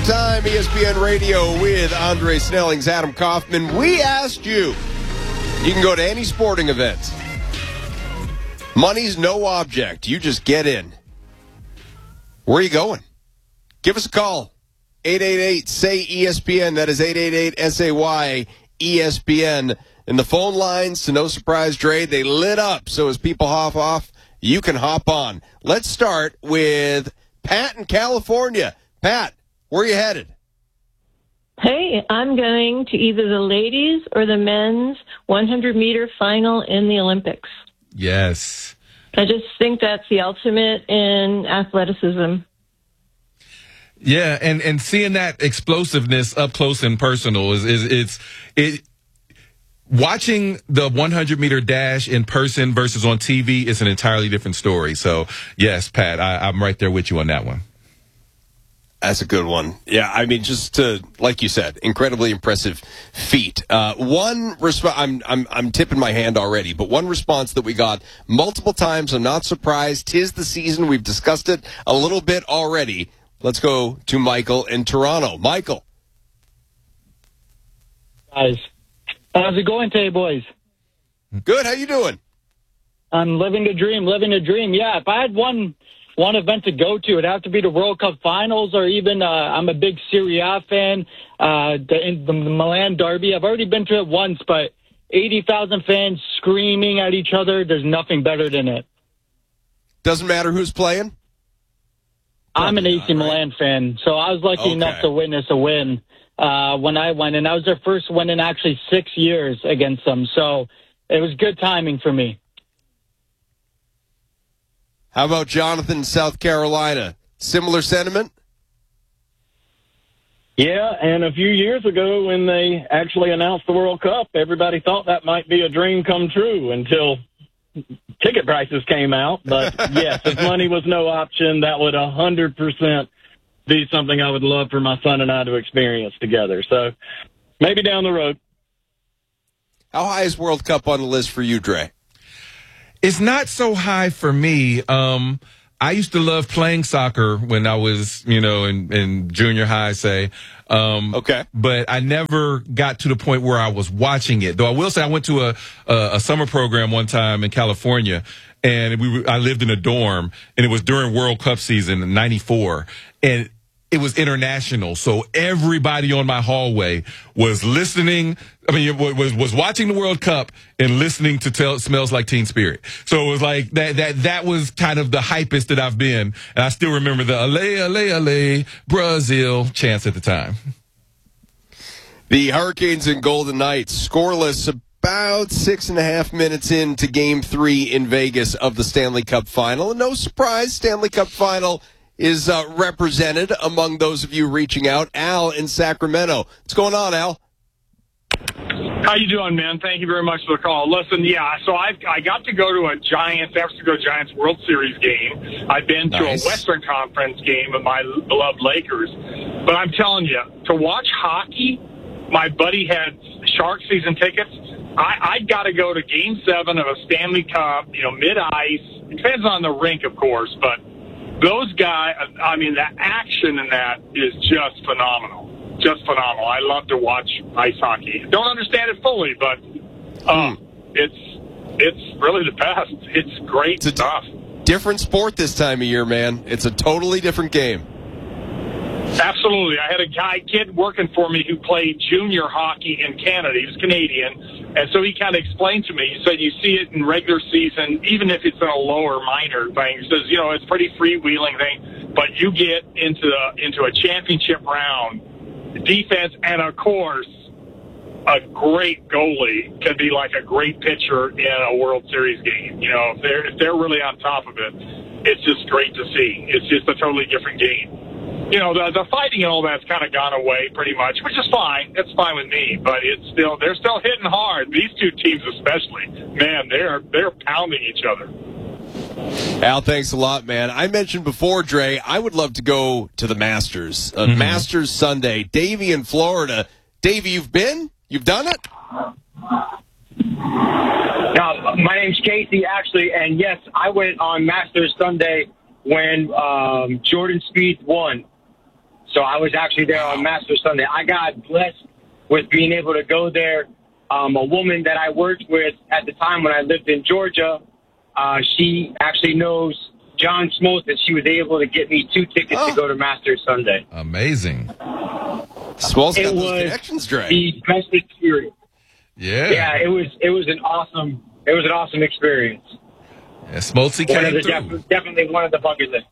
Time, ESPN Radio with Andre Snellings, Adam Kaufman. We asked you can go to any sporting event. Money's no object. You just get in. Where are you going? Give us a call. 888-SAY-ESPN. That is 888-SAY-ESPN. And the phone lines, to no surprise, Dre, they lit up. So as people hop off, you can hop on. Let's start with Pat in California. Pat, where are you headed? Hey, I'm going to either the ladies or the men's 100-meter final in the Olympics. Yes. I just think that's the ultimate in athleticism. Yeah, and seeing that explosiveness up close and personal is watching the 100-meter dash in person versus on TV is an entirely different story. So, yes, Pat, I'm right there with you on that one. That's a good one. Yeah, I mean, just to, like you said, incredibly impressive feat. One response, I'm tipping my hand already, but one response that we got multiple times, I'm not surprised. 'Tis the season. We've discussed it a little bit already. Let's go to Michael in Toronto. Michael. Guys, how's it going today, boys? Good. How you doing? I'm living the dream. Yeah, if I had one event to go to, it'd have to be the World Cup Finals, or even I'm a big Serie A fan, the Milan Derby. I've already been to it once, but 80,000 fans screaming at each other, there's nothing better than it. Doesn't matter who's playing? I'm an AC Milan fan, so I was lucky enough to witness a win when I went, and that was their first win in actually 6 years against them, so it was good timing for me. How about Jonathan in South Carolina? Similar sentiment? Yeah, and a few years ago when they actually announced the World Cup, everybody thought that might be a dream come true until ticket prices came out. But, yes, if money was no option, that would 100% be something I would love for my son and I to experience together. So maybe down the road. How high is World Cup on the list for you, Dre? It's not so high for me. I used to love playing soccer when I was, in junior high, say. But I never got to the point where I was watching it. Though I will say I went to a summer program one time in California, and I lived in a dorm, and it was during World Cup season in '94, and it was international, so everybody on my hallway was listening. I mean, was watching the World Cup and listening to Smells Like Teen Spirit. So it was like that was kind of the hypest that I've been. And I still remember the Ale, Ale, Ale, Brazil chants at the time. The Hurricanes and Golden Knights scoreless about 6.5 minutes into Game 3 in Vegas of the Stanley Cup Final. No surprise, Stanley Cup Final is represented among those of you reaching out. Al in Sacramento. What's going on, Al? How you doing, man? Thank you very much for the call. Listen, so I got to go to a San Francisco Giants World Series game. I've been to a Western Conference game of my beloved Lakers. But I'm telling you, to watch hockey, my buddy had Shark season tickets. I'd got to go to Game 7 of a Stanley Cup, mid-ice. It depends on the rink, of course, but those guys, I mean, the action in that is just phenomenal. Just phenomenal. I love to watch ice hockey. Don't understand it fully, but it's really the best. It's great stuff. Different sport this time of year, man. It's a totally different game. Absolutely. I had a kid working for me who played junior hockey in Canada. He was Canadian. And so he kind of explained to me, he said, you see it in regular season, even if it's in a lower minor thing. He says, it's pretty freewheeling thing, but you get into a championship round, defense, and of course, a great goalie can be like a great pitcher in a World Series game. If they're really on top of it, it's just great to see. It's just a totally different game. The fighting and all that's kind of gone away pretty much, which is fine. It's fine with me, but they're still hitting hard. These two teams especially, man, they're pounding each other. Al, thanks a lot, man. I mentioned before, Dre, I would love to go to the Masters. Masters Sunday. Davey in Florida. Davey, you've been? You've done it? My name's Casey, actually, and yes, I went on Masters Sunday when Jordan Spieth won. So I was actually there on Masters Sunday. I got blessed with being able to go there. A woman that I worked with at the time when I lived in Georgia, she actually knows John Smoltz, and she was able to get me 2 tickets to go to Masters Sunday. Amazing. Smoltz got those connections, Dre. The best experience. Yeah, it was an awesome experience. Yeah, Smoltzy came through. Definitely one of the bucket list.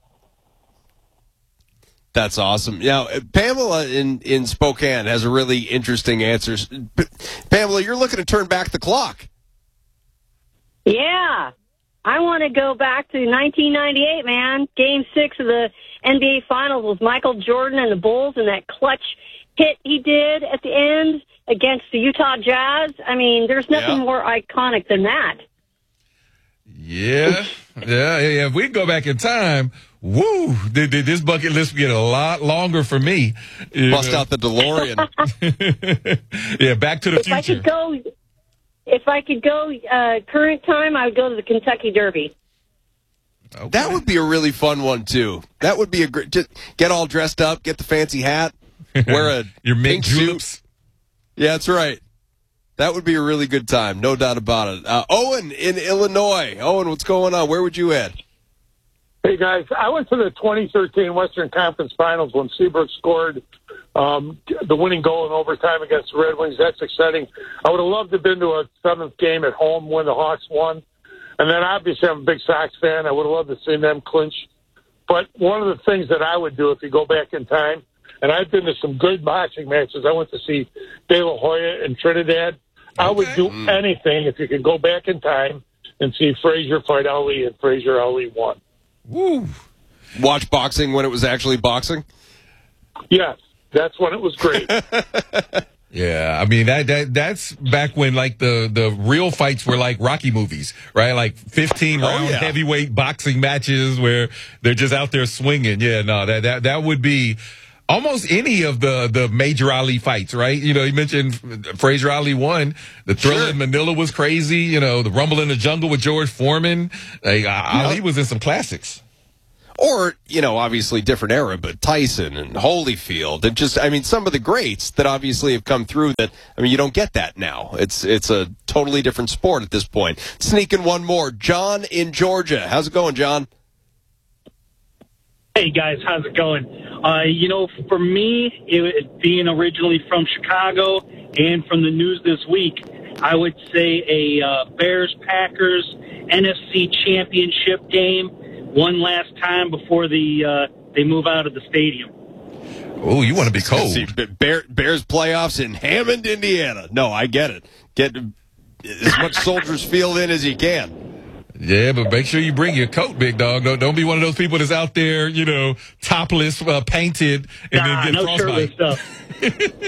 That's awesome. Now, Pamela in Spokane has a really interesting answer. Pamela, you're looking to turn back the clock. Yeah. I want to go back to 1998, man. Game 6 of the NBA Finals with Michael Jordan and the Bulls and that clutch hit he did at the end against the Utah Jazz. I mean, there's nothing more iconic than that. Yeah. If we go back in time, woo, this bucket list would get a lot longer for me. Bust out the DeLorean. Yeah, Back to the Future. If I could go current time, I would go to the Kentucky Derby. Okay. That would be a really fun one, too. That would be a great... Just get all dressed up, get the fancy hat, wear your pink suit. Yeah, that's right. That would be a really good time, no doubt about it. Owen in Illinois. Owen, what's going on? Where would you head? Hey, guys. I went to the 2013 Western Conference Finals when Seabrook scored the winning goal in overtime against the Red Wings. That's exciting. I would have loved to have been to a 7th game at home when the Hawks won. And then, obviously, I'm a big Sox fan. I would have loved to see them clinch. But one of the things that I would do if you go back in time, and I've been to some good boxing matches. I went to see De La Hoya in Trinidad. I would do anything if you could go back in time and see Frazier fight Ali, and Frazier Ali won. Woo! Watch boxing when it was actually boxing? Yes, that's when it was great. Yeah, I mean that's back when like the real fights were like Rocky movies, right? Like 15-round heavyweight boxing matches where they're just out there swinging. Yeah, no, that would be almost any of the major Ali fights, right? You know, you mentioned Frazier Ali won. The Thriller in Manila was crazy. You know, the Rumble in the Jungle with George Foreman. Ali was in some classics. Or, you know, obviously different era, but Tyson and Holyfield and just, I mean, some of the greats that obviously have come through that, I mean, you don't get that now. It's a totally different sport at this point. Sneaking one more. John in Georgia. How's it going, John? Hey, guys. How's it going? You know, for me, being originally from Chicago and from the news this week, I would say a Bears-Packers NFC Championship game one last time before they move out of the stadium. Oh, you want to be cold. See, Bears playoffs in Hammond, Indiana. No, I get it. Get as much Soldiers Field in as you can. Yeah, but make sure you bring your coat, big dog. Don't be one of those people that's out there, you know, topless, painted, and then get frostbite.